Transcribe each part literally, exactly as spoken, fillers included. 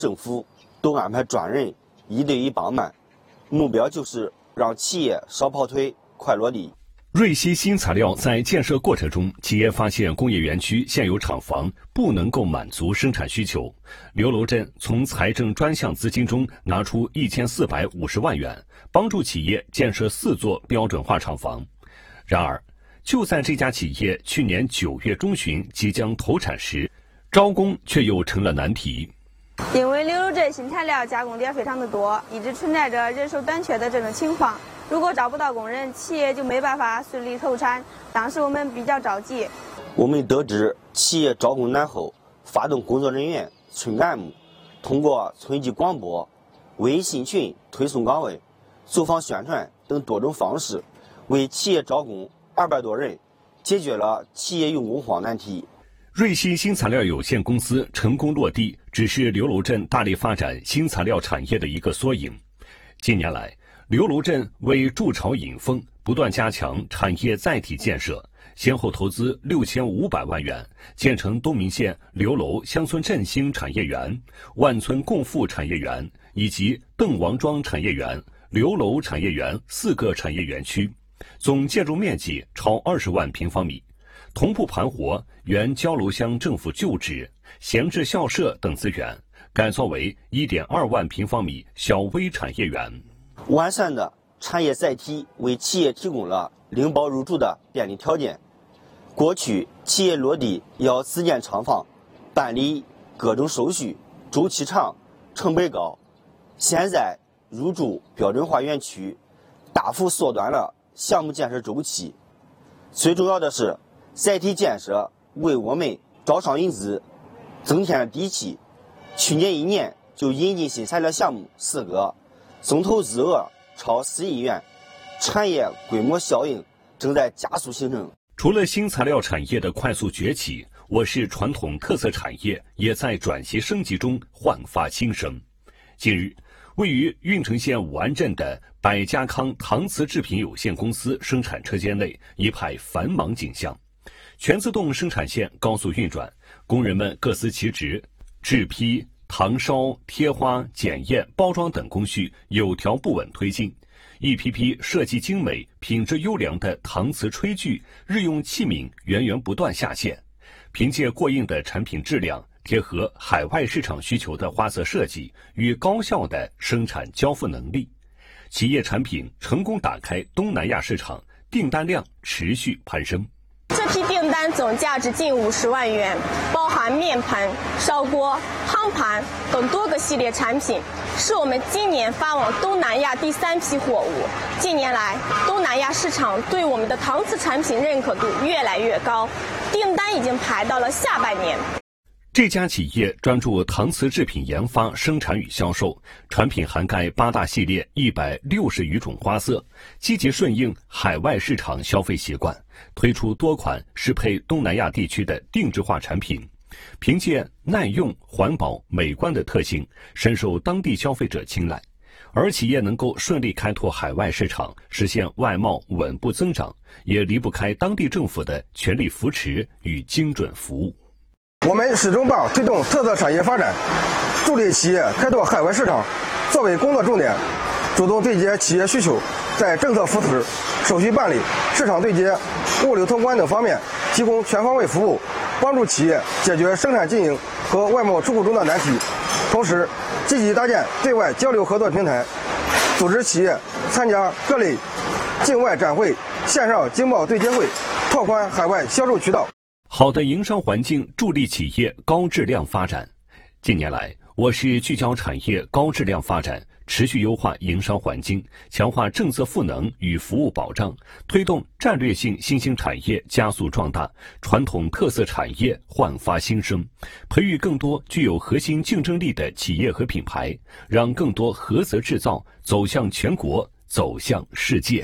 政府都安排专人一对一帮办，目标就是让企业少跑腿，快落地。 瑞西新材料在建设过程中，企业发现工业园区现有厂房不能够满足生产需求，刘楼镇从财政专项资金中拿出一千四百五十万元，帮助企业建设四座标准化厂房。然而，就在这家企业去年九月中旬即将投产时，招工却又成了难题。 因为刘楼镇新材料加工点非常的多，一直存在着人手短缺的这种情况。如果找不到工人，企业就没办法顺利投产。当时我们比较着急。 我们得知企业招工难后，发动工作人员、村干部，通过村级广播、微信群推送岗位、走访宣传等多种方式，为企业招工二百多人，解决了企业用工荒难题。 瑞西新材料有限公司成功落地，只是刘楼镇大力发展新材料产业的一个缩影。近年来，刘楼镇为筑巢引凤，不断加强产业载体建设，先后投资六千五百万元，建成东明县刘楼乡村振兴产业园、万村共富产业园以及邓王庄产业园、刘楼产业园四个产业园区，总建筑面积超二十万平方米，同步盘活原焦楼乡政府旧址、闲置校舍等资源，改造为一点二万平方米小微产业园。 完善的产业载体为企业提供了拎包入住的便利条件。过去企业落地要自建厂房，办理各种手续，周期长，成本高。现在入驻标准化园区，大幅缩短了项目建设周期。最重要的是，载体建设为我们招商引资增添了底气。去年一年就引进新材料项目四个，总投资额超四亿元，产业规模效应正在加速形成。 除了新材料产业的快速崛起，我市传统特色产业也在转型升级中焕发新生。近日，位于运城县武安镇的百家康搪瓷制品有限公司生产车间内一派繁忙景象，全自动生产线高速运转，工人们各司其职，制坯、糖烧、贴花、检验、包装等工序有条不紊推进。一批批设计精美、品质优良的搪瓷炊具、日用器皿源源不断下线。凭借过硬的产品质量，贴合海外市场需求的花色设计与高效的生产交付能力，企业产品成功打开东南亚市场，订单量持续攀升。 这批订单总价值近五十万元，包含面盘、烧锅、汤盘等多个系列产品，是我们今年发往东南亚第三批货物。近年来，东南亚市场对我们的搪瓷产品认可度越来越高，订单已经排到了下半年。 这家企业专注搪瓷制品研发、生产与销售，产品涵盖八大系列一百六十余种花色，积极顺应海外市场消费习惯，推出多款适配东南亚地区的定制化产品。凭借耐用、环保、美观的特性，深受当地消费者青睐。而企业能够顺利开拓海外市场，实现外贸稳步增长，也离不开当地政府的全力扶持与精准服务。 我们始终把推动特色产业发展，助力企业开拓海外市场作为工作重点，主动对接企业需求，在政策扶持、手续办理、市场对接、物流通关等方面提供全方位服务，帮助企业解决生产经营和外贸出口中的难题。同时，积极搭建对外交流合作平台，组织企业参加各类境外展会、线上经贸对接会，拓宽海外销售渠道。 好的营商环境助力企业高质量发展。近年来，我市聚焦产业高质量发展，持续优化营商环境，强化政策赋能与服务保障，推动战略性新兴产业加速壮大，传统特色产业焕发新生，培育更多具有核心竞争力的企业和品牌，让更多菏泽制造走向全国，走向世界。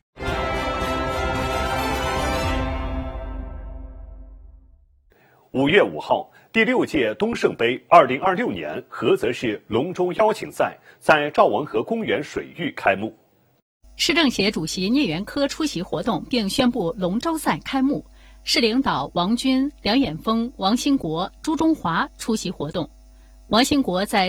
五月五号，第六届东盛杯二零二六年菏泽市龙舟邀请赛在赵王河公园水域开幕。 市政协主席聂元科出席活动并宣布龙舟赛开幕，市领导王军、梁衍峰、王兴国、朱中华出席活动。王兴国在